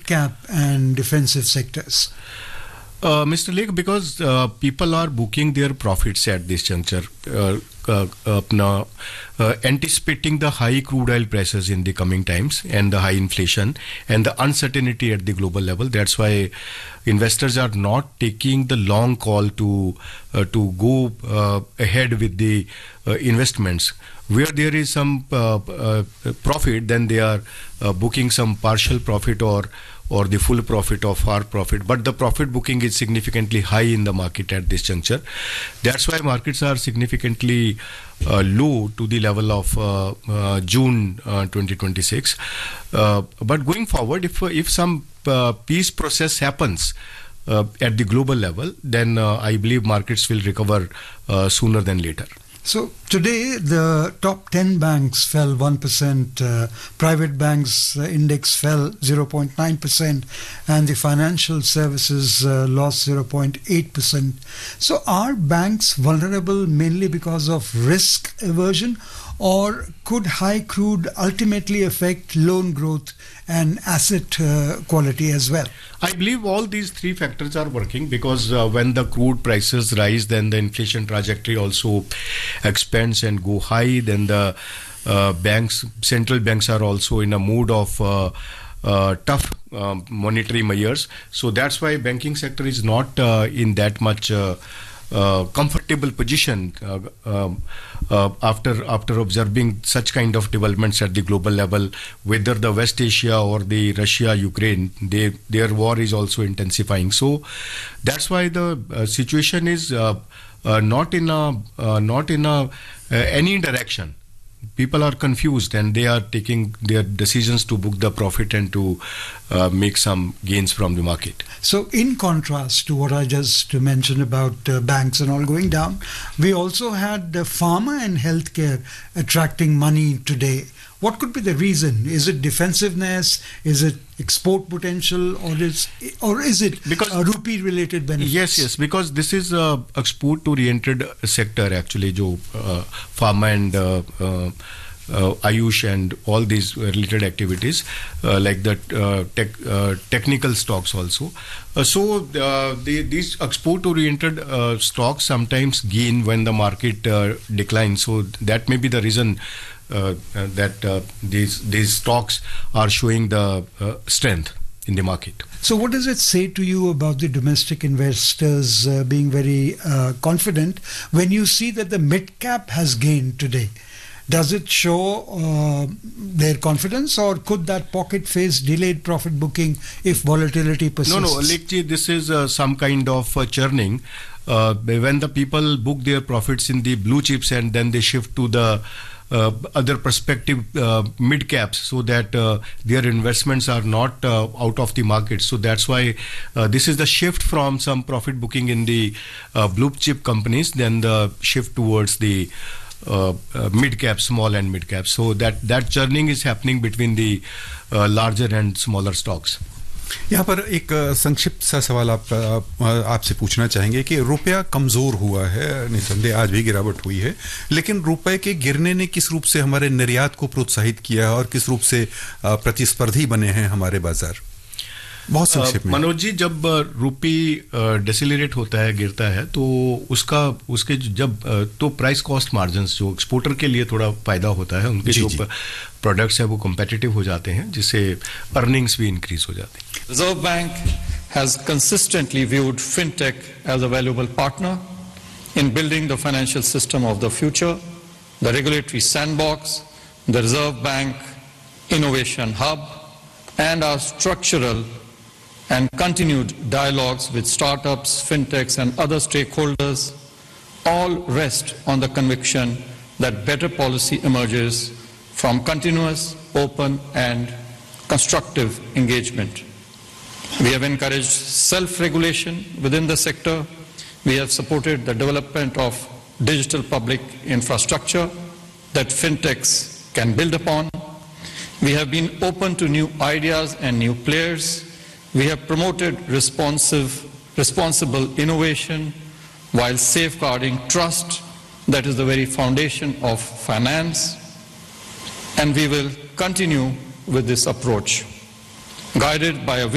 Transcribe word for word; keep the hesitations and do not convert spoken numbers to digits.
mid-cap and defensive sectors? Uh, Mister Lake, because uh, people are booking their profits at this juncture, uh, uh, uh, now, uh, anticipating the high crude oil prices in the coming times and the high inflation and the uncertainty at the global level. That's why investors are not taking the long call to uh, to go uh, ahead with the uh, investments. Where there is some uh, uh, profit, then they are uh, booking some partial profit or or the full profit of our profit, but the profit booking is significantly high in the market at this juncture. That's why markets are significantly uh, low to the level of uh, uh, June uh, twenty twenty-six. Uh, but going forward, if if some uh, peace process happens uh, at the global level, then uh, I believe markets will recover uh, sooner than later. So today the top ten banks fell one percent, uh, private banks uh, index fell zero point nine percent, and the financial services uh, lost zero point eight percent. So are banks vulnerable mainly because of risk aversion, or could high crude ultimately affect loan growth and asset uh, quality as well? I believe all these three factors are working, because uh, when the crude prices rise, then the inflation trajectory also expands and go high. Then the uh, banks, central banks are also in a mood of uh, uh, tough uh, monetary measures. So that's why banking sector is not uh, in that much uh, uh, comfortable position uh, um, uh, after after observing such kind of developments at the global level, whether the West Asia or the Russia Ukraine, they, their war is also intensifying. So that's why the uh, situation is uh, uh, not in a uh, not in a uh, any direction. People are confused and they are taking their decisions to book the profit and to uh, make some gains from the market. So in contrast to what I just mentioned about uh, banks and all going down, we also had uh, pharma and healthcare attracting money today. What could be the reason? Is it defensiveness? Is it export potential? Or is, or is it because uh, rupee-related benefits? Yes, yes, because this is a export-oriented sector actually, jo, uh, pharma and uh, uh, uh, Ayush and all these related activities, uh, like the uh, tech, uh, technical stocks also. Uh, so uh, the, these export-oriented uh, stocks sometimes gain when the market uh, declines. So that may be the reason Uh, uh, that uh, these these stocks are showing the uh, strength in the market. So what does it say to you about the domestic investors uh, being very uh, confident when you see that the mid-cap has gained today? Does it show uh, their confidence, or could that pocket face delayed profit booking if volatility persists? No, no, Lekji, this is uh, some kind of uh, churning. Uh, when the people book their profits in the blue chips and then they shift to the Uh, other prospective uh, mid caps, so that uh, their investments are not uh, out of the market. So that's why uh, this is the shift from some profit booking in the uh, blue chip companies, then the shift towards the uh, uh, mid cap, small and mid cap. So that that churning is happening between the uh, larger and smaller stocks. यहाँ पर एक संक्षिप्त सा सवाल आप आपसे पूछना चाहेंगे कि रुपया कमजोर हुआ है, निसंदेह आज भी गिरावट हुई है, लेकिन रुपए के गिरने ने किस रूप से हमारे निर्यात को प्रोत्साहित किया है और किस रूप से प्रतिस्पर्धी बने हैं हमारे बाजार? बहुत संक्षेप में। मनोज जी, जब रुपी डिसेलरेट होता है, गिरता है, तो उसका उसके जब तो प्राइस कॉस्ट मार्जिन्स जो एक्सपोर्टर के लिए थोड़ा फायदा होता है, उनके जो प्रोडक्ट्स है वो कम्पिटिटिव हो जाते हैं, जिससे अर्निंग्स भी इंक्रीज हो जाती हैं। Reserve Bank has consistently viewed fintech as a valuable partner in building the financial system of the future, the regulatory sandbox, the Reserve Bank Innovation Hub, and our structural and continued dialogues with startups, fintechs, and other stakeholders all rest on the conviction that better policy emerges from continuous, open, and constructive engagement. We have encouraged self-regulation within the sector. We have supported the development of digital public infrastructure that fintechs can build upon. We have been open to new ideas and new players. We have promoted responsive, responsible innovation while safeguarding trust, that is the very foundation of finance. And we will continue with this approach, guided by a